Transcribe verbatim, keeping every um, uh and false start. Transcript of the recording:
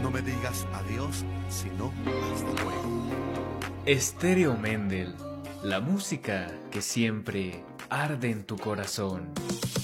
no me digas adiós, sino hasta luego. Estéreo Mendel, la música que siempre arde en tu corazón.